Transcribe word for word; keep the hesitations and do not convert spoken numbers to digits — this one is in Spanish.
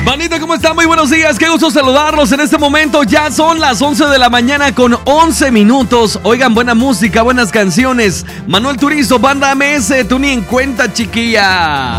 Bandita, ¿cómo están? Muy buenos días, qué gusto saludarlos en este momento. Ya son las once de la mañana con once minutos. Oigan, buena música, buenas canciones. Manuel Turizo, Banda M S, tú ni en cuenta, chiquilla.